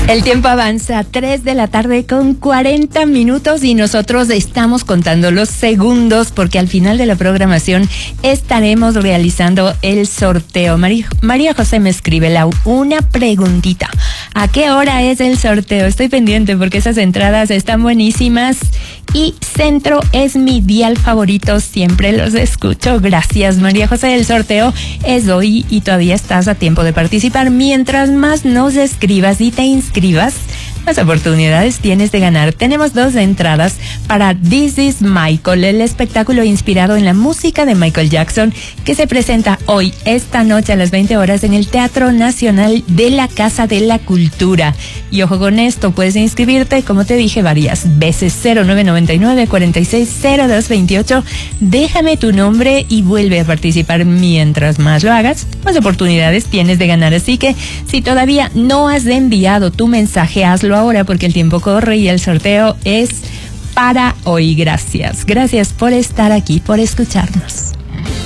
El tiempo avanza, 3 de la tarde con 40 minutos y nosotros estamos contando los segundos porque al final de la programación estaremos realizando el sorteo. María José me escribe, una preguntita. ¿A qué hora es el sorteo? Estoy pendiente porque esas entradas están buenísimas y Centro es mi dial favorito, siempre los escucho. Gracias, María José. El sorteo es hoy y todavía estás a tiempo de participar. Mientras más nos escribas y te inscribas, más oportunidades tienes de ganar. Tenemos 2 entradas para This is Michael, el espectáculo inspirado en la música de Michael Jackson, que se presenta hoy, esta noche a las 20 horas en el Teatro Nacional de la Casa de la Cultura. Y ojo con esto, puedes inscribirte, como te dije, varias veces. 0999-460228. Déjame tu nombre y vuelve a participar. Mientras más lo hagas, más oportunidades tienes de ganar. Así que si todavía no has enviado tu mensaje, hazlo ahora porque el tiempo corre y el sorteo es para hoy. Gracias por estar aquí, por escucharnos.